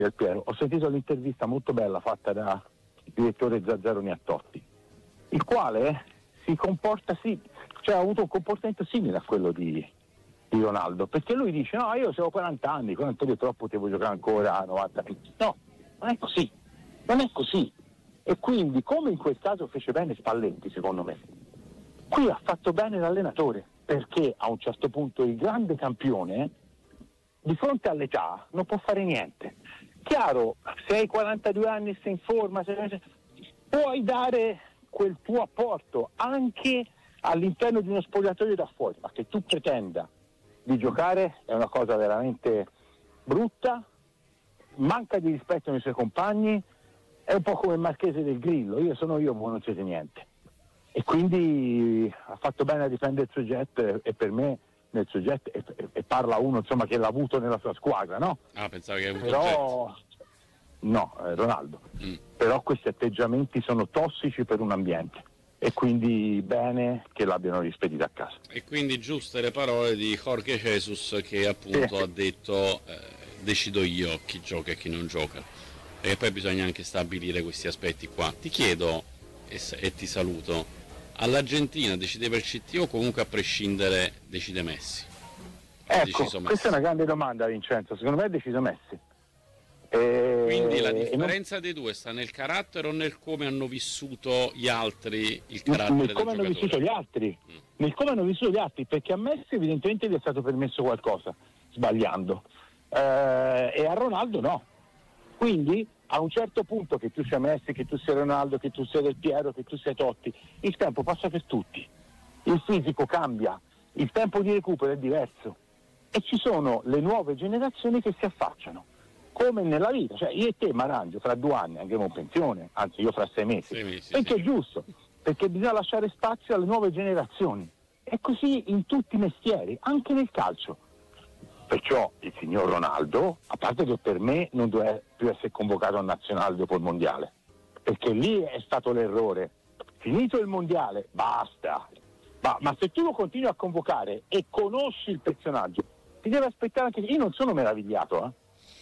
Del Piero. Ho sentito l'intervista molto bella fatta da direttore Zazzaroni a Totti, il quale si comporta ha avuto un comportamento simile a quello di Ronaldo, perché lui dice no, io ho 40 anni, con Antonio troppo potevo giocare ancora a 90 anni. No, non è così. E quindi, come in quel caso fece bene Spalletti, secondo me, qui ha fatto bene l'allenatore, perché a un certo punto il grande campione di fronte all'età non può fare niente. Chiaro, se hai 42 anni e sei in forma, puoi dare quel tuo apporto anche all'interno di uno spogliatoio da fuori, ma che tu pretenda di giocare è una cosa veramente brutta, manca di rispetto nei suoi compagni, è un po' come il Marchese del Grillo, io sono io, voi non siete niente. E quindi ha fatto bene a difendere il soggetto, e per me nel soggetto e parla uno insomma che l'ha avuto nella sua squadra, no? Pensavo che hai avuto però no, Ronaldo. Però questi atteggiamenti sono tossici per un ambiente, e quindi bene che l'abbiano rispedito a casa. E quindi giuste le parole di Jorge Jesus, che appunto ha detto decido io chi gioca e chi non gioca, e poi bisogna anche stabilire questi aspetti qua. Ti chiedo e ti saluto, all'Argentina decide per CT o comunque a prescindere decide Messi? Ecco, questa è una grande domanda, Vincenzo. Secondo me è deciso Messi. Quindi la differenza dei due sta nel carattere o nel come hanno vissuto gli altri il carattere del giocatore? Nel come hanno vissuto gli altri, perché a Messi evidentemente gli è stato permesso qualcosa sbagliando, e a Ronaldo no. Quindi a un certo punto, che tu sia Messi, che tu sia Ronaldo, che tu sia Del Piero, che tu sia Totti, il tempo passa per tutti, il fisico cambia, il tempo di recupero è diverso e ci sono le nuove generazioni che si affacciano, come nella vita. Cioè io e te, Marangio, fra 2 anni andremo in pensione, anzi io fra 6 mesi, perché è giusto, perché bisogna lasciare spazio alle nuove generazioni. È così in tutti i mestieri, anche nel calcio. Perciò il signor Ronaldo, a parte che per me non deve più essere convocato a nazionale dopo il mondiale, perché lì è stato l'errore. Finito il mondiale, basta. Ma se tu lo continui a convocare e conosci il personaggio, ti deve aspettare anche. Io non sono meravigliato,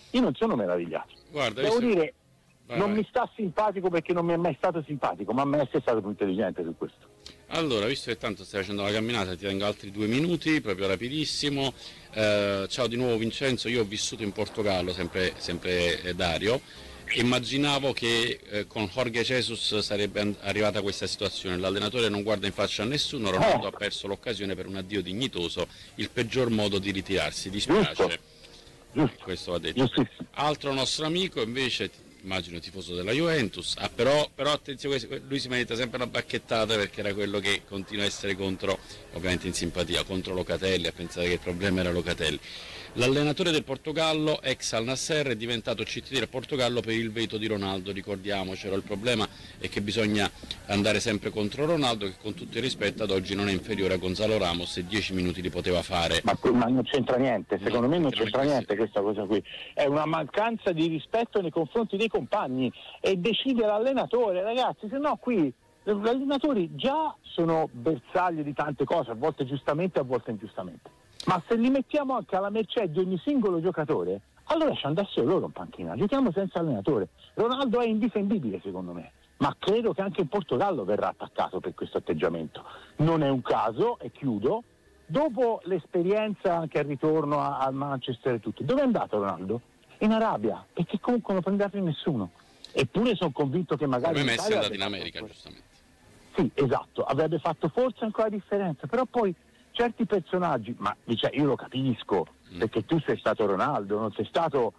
Guarda, devo dire, non mi sta simpatico perché non mi è mai stato simpatico, ma Messi è stato più intelligente su questo. Allora, visto che tanto stai facendo la camminata, ti tengo altri 2 minuti, proprio rapidissimo. Ciao di nuovo Vincenzo, io ho vissuto in Portogallo, sempre Dario. Immaginavo che con Jorge Jesus sarebbe arrivata questa situazione, l'allenatore non guarda in faccia a nessuno, Ronaldo ha perso l'occasione per un addio dignitoso, il peggior modo di ritirarsi, dispiace. Questo va detto. Altro nostro amico invece, immagino tifoso della Juventus, però attenzione, lui si merita sempre una bacchettata perché era quello che continua a essere contro, ovviamente in simpatia, contro Locatelli, a pensare che il problema era Locatelli. L'allenatore del Portogallo, ex Al Nasser, è diventato CT del Portogallo per il veto di Ronaldo, ricordiamocelo. Il problema è che bisogna andare sempre contro Ronaldo, che con tutto il rispetto ad oggi non è inferiore a Gonzalo Ramos e 10 minuti li poteva fare. Ma non c'entra niente, secondo me non c'entra niente questa cosa qui, è una mancanza di rispetto nei confronti dei compagni, e decide l'allenatore, ragazzi, se no qui gli allenatori già sono bersaglio di tante cose, a volte giustamente, a volte ingiustamente. Ma se li mettiamo anche alla mercé di ogni singolo giocatore, allora ci andassero loro in panchina, giochiamo senza allenatore. Ronaldo è indifendibile secondo me, ma credo che anche in Portogallo verrà attaccato per questo atteggiamento. Non è un caso, e chiudo, dopo l'esperienza anche al ritorno al Manchester e tutto, dove è andato Ronaldo? In Arabia, perché comunque non prendeva più nessuno. Eppure sono convinto che magari come Messi è andato in America, giustamente. Sì, esatto, avrebbe fatto forse ancora differenza, però poi certi personaggi, ma io lo capisco, perché tu sei stato Ronaldo, non sei stato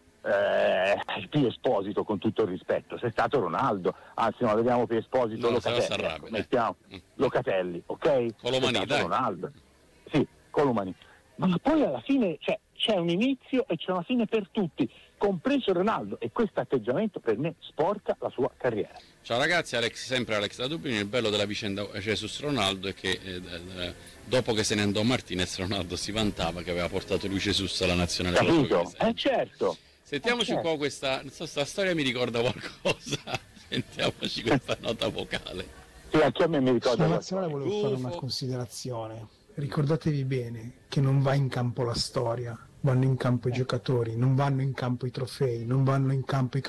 Pio Esposito, con tutto il rispetto, sei stato Ronaldo, anzi no, vediamo Pio Esposito, no, Locatelli, mettiamo Locatelli, ok? Colomani, dai. Ronaldo. Sì, Colomani. Ma poi alla fine c'è un inizio e c'è una fine per tutti, compreso Ronaldo, e questo atteggiamento per me sporca la sua carriera. Ciao ragazzi, sempre Alex da Dublino. Il bello della vicenda Jesus Ronaldo è che dopo che se ne andò Martinez, Ronaldo si vantava che aveva portato lui Jesus alla nazionale. Capito? Certo. Sentiamoci un po' questa storia, mi ricorda qualcosa. Sentiamoci questa nota vocale. Sì, anche a me mi ricorda. Sulla nazionale volevo fare una considerazione. Ricordatevi bene che non va in campo la storia, vanno in campo i giocatori, non vanno in campo i trofei, non vanno in campo i